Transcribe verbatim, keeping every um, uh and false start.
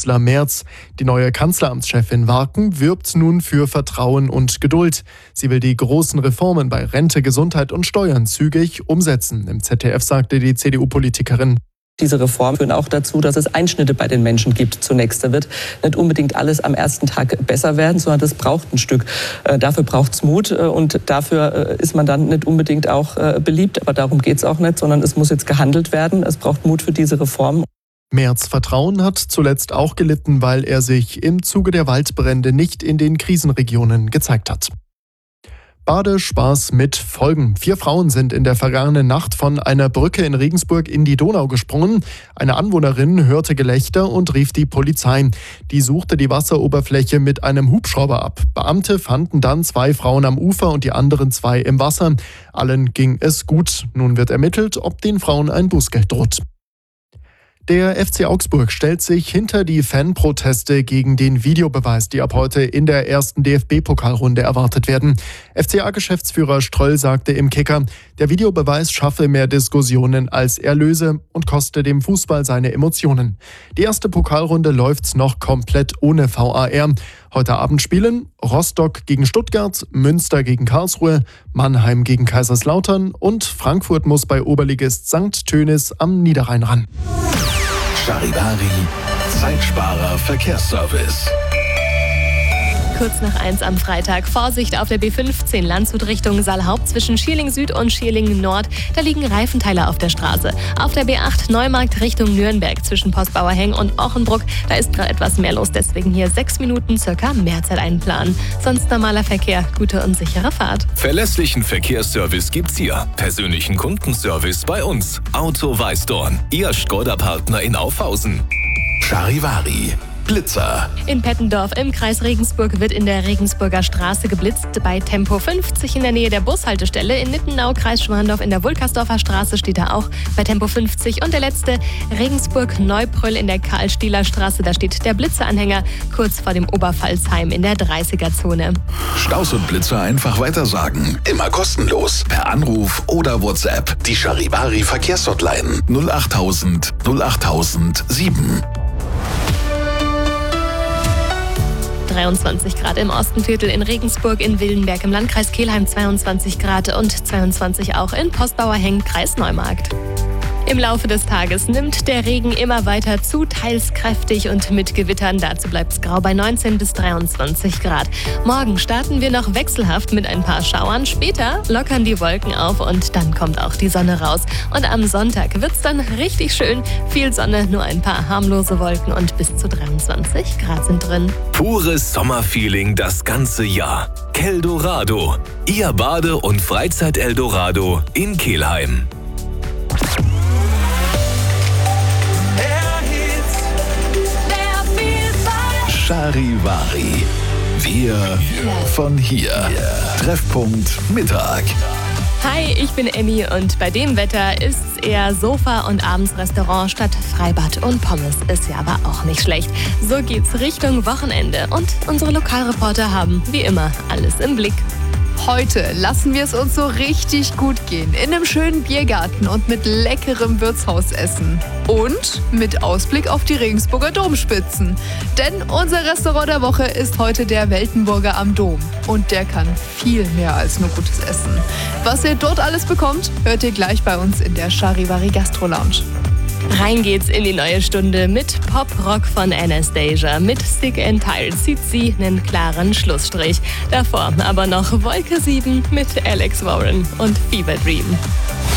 Kanzler Merz. Die neue Kanzleramtschefin Warken wirbt nun für Vertrauen und Geduld. Sie will die großen Reformen bei Rente, Gesundheit und Steuern zügig umsetzen. Im Z D F sagte die C D U-Politikerin: Diese Reformen führen auch dazu, dass es Einschnitte bei den Menschen gibt zunächst. Da wird nicht unbedingt alles am ersten Tag besser werden, sondern das braucht ein Stück. Äh, dafür braucht es Mut äh, und dafür äh, ist man dann nicht unbedingt auch äh, beliebt. Aber darum geht es auch nicht, sondern es muss jetzt gehandelt werden. Es braucht Mut für diese Reformen. Merz' Vertrauen hat zuletzt auch gelitten, weil er sich im Zuge der Waldbrände nicht in den Krisenregionen gezeigt hat. Badespaß mit Folgen. Vier Frauen sind in der vergangenen Nacht von einer Brücke in Regensburg in die Donau gesprungen. Eine Anwohnerin hörte Gelächter und rief die Polizei. Die suchte die Wasseroberfläche mit einem Hubschrauber ab. Beamte fanden dann zwei Frauen am Ufer und die anderen zwei im Wasser. Allen ging es gut. Nun wird ermittelt, ob den Frauen ein Bußgeld droht. Der F C Augsburg stellt sich hinter die Fanproteste gegen den Videobeweis, die ab heute in der ersten D F B-Pokalrunde erwartet werden. F C A-Geschäftsführer Ströll sagte im Kicker, der Videobeweis schaffe mehr Diskussionen als Erlöse und koste dem Fußball seine Emotionen. Die erste Pokalrunde läuft noch komplett ohne V A R. Heute Abend spielen Rostock gegen Stuttgart, Münster gegen Karlsruhe, Mannheim gegen Kaiserslautern und Frankfurt muss bei Oberligist Sankt Tönis am Niederrhein ran. Charivari, Zeitsparer Verkehrsservice. Kurz nach eins am Freitag. Vorsicht auf der B fünfzehn Landshut Richtung Saalhaupt zwischen Schierling Süd und Schierling Nord. Da liegen Reifenteile auf der Straße. Auf der B acht Neumarkt Richtung Nürnberg zwischen Postbauerheng und Ochenbruck. Da ist gerade etwas mehr los. Deswegen hier sechs Minuten circa mehr Zeit einplanen. Sonst normaler Verkehr. Gute und sichere Fahrt. Verlässlichen Verkehrsservice gibt's hier. Persönlichen Kundenservice bei uns. Auto Weißdorn. Ihr Skoda-Partner in Aufhausen. Charivari. Blitzer. In Pettendorf im Kreis Regensburg wird in der Regensburger Straße geblitzt. Bei Tempo fünfzig in der Nähe der Bushaltestelle. In Nittenau, Kreis Schwandorf in der Wulkersdorfer Straße steht er auch bei Tempo fünfzig. Und der letzte, Regensburg-Neubrüll in der Karl-Stieler Straße. Da steht der Blitzeranhänger kurz vor dem Oberpfalzheim in der dreißiger-Zone. Staus und Blitzer einfach weitersagen. Immer kostenlos. Per Anruf oder WhatsApp. Die Charivari Verkehrshotline null achttausend null achttausend sieben. dreiundzwanzig Grad im Ostenviertel in Regensburg, in Willenberg im Landkreis Kelheim zweiundzwanzig Grad und zweiundzwanzig auch in Postbauerheng, Kreis Neumarkt. Im Laufe des Tages nimmt der Regen immer weiter zu, teils kräftig und mit Gewittern. Dazu bleibt es grau bei neunzehn bis dreiundzwanzig Grad. Morgen starten wir noch wechselhaft mit ein paar Schauern. Später lockern die Wolken auf und dann kommt auch die Sonne raus. Und am Sonntag wird's dann richtig schön. Viel Sonne, nur ein paar harmlose Wolken und bis zu dreiundzwanzig Grad sind drin. Pures Sommerfeeling das ganze Jahr. Keldorado. Ihr Bade- und Freizeit-Eldorado in Kelheim. Charivari. Wir von hier. Treffpunkt Mittag. Hi, ich bin Emmy und bei dem Wetter ist's eher Sofa und abends Restaurant statt Freibad und Pommes. Ist ja aber auch nicht schlecht. So geht's Richtung Wochenende und unsere Lokalreporter haben wie immer alles im Blick. Heute lassen wir es uns so richtig gut gehen. In einem schönen Biergarten und mit leckerem Wirtshausessen. Und mit Ausblick auf die Regensburger Domspitzen. Denn unser Restaurant der Woche ist heute der Weltenburger am Dom. Und der kann viel mehr als nur gutes Essen. Was ihr dort alles bekommt, hört ihr gleich bei uns in der Charivari Gastro Lounge. Rein geht's in die neue Stunde mit Pop-Rock von Anastasia. Mit Stick and Tile zieht sie einen klaren Schlussstrich. Davor aber noch Wolke sieben mit Alex Warren und Fever Dream.